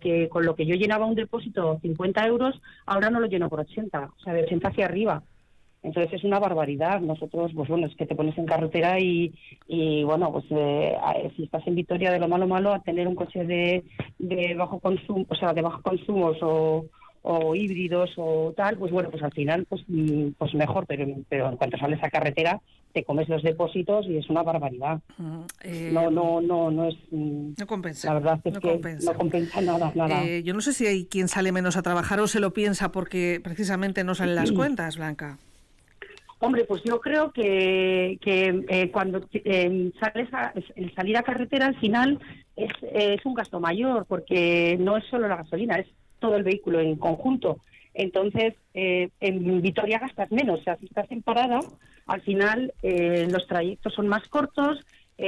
que con lo que yo llenaba un depósito 50 euros, ahora no lo lleno por 80, o sea, de 80 hacia arriba. Entonces es una barbaridad. Nosotros, pues bueno, es que te pones en carretera y bueno, pues si estás en Vitoria, de lo malo a tener un coche de bajo consumo, o sea, de bajos consumos o híbridos o tal, pues bueno, pues al final pues mejor, pero en cuanto sales a carretera te comes los depósitos y es una barbaridad. No es, no compensa. La verdad es no que compensa. no compensa nada. Yo no sé si hay quien sale menos a trabajar o se lo piensa porque precisamente no salen las cuentas, Blanca. Hombre, pues yo creo que cuando el salir a carretera al final es un gasto mayor, porque no es solo la gasolina, es todo el vehículo en conjunto. Entonces, en Vitoria gastas menos. O sea, si estás en parada, al final los trayectos son más cortos,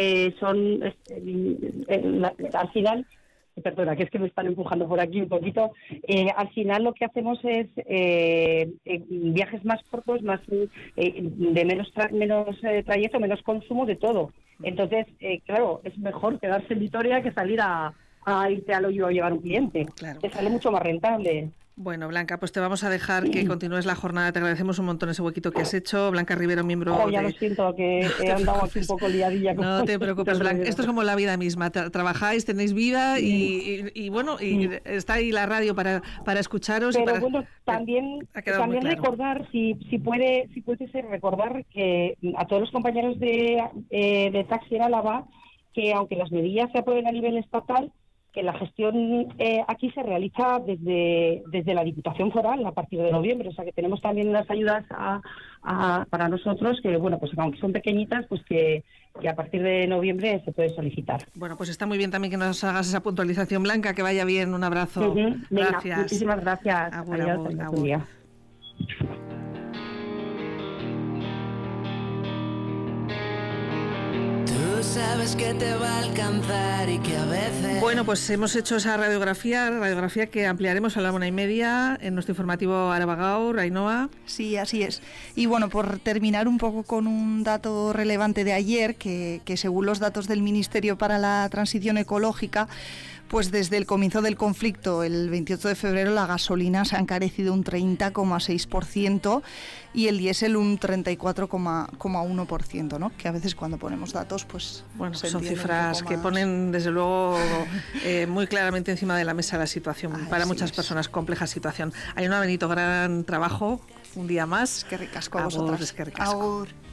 al final... Perdona, que es que me están empujando por aquí un poquito. Al final lo que hacemos es viajes más cortos, más de menos trayecto, menos consumo de todo. Entonces, claro, es mejor quedarse en Vitoria que salir a irte al hoyo a llevar un cliente. Claro. Te sale mucho más rentable. Bueno, Blanca, pues te vamos a dejar que continúes la jornada. Te agradecemos un montón ese huequito que has hecho. Blanca Rivero, miembro ya lo siento, que he andado aquí un poco liadilla. No te preocupes, Blanca. Esto es como la vida misma. Trabajáis, tenéis vida y bueno, y está ahí la radio para escucharos. Pero bueno, también recordar, si puede ser, recordar que a todos los compañeros de Taxi en Álava, que aunque las medidas se aprueben a nivel estatal, que la gestión aquí se realiza desde la Diputación Foral a partir de noviembre. O sea, que tenemos también unas ayudas para nosotros que, bueno, pues aunque son pequeñitas, pues que a partir de noviembre se puede solicitar. Bueno, pues está muy bien también que nos hagas esa puntualización, Blanca, que vaya bien. Un abrazo. Venga, gracias. Muchísimas gracias. Agur, Adiós, agur. día. Sabes que te va a alcanzar y que a veces... Bueno, pues hemos hecho esa radiografía que ampliaremos a la 1:30 en nuestro informativo Araba Gaur, Ainhoa. Sí, así es. Y bueno, por terminar un poco con un dato relevante de ayer, que según los datos del Ministerio para la Transición Ecológica, pues desde el comienzo del conflicto, el 28 de febrero, la gasolina se ha encarecido un 30,6% y el diésel un 34,1%, ¿no? Que a veces cuando ponemos datos, pues... Bueno, son cifras que ponen, desde luego, muy claramente encima de la mesa la situación. Para muchas personas, compleja situación. Ainhoa Benito, gran trabajo, un día más. Es que ricasco a vosotras. Es que ricasco. Agur.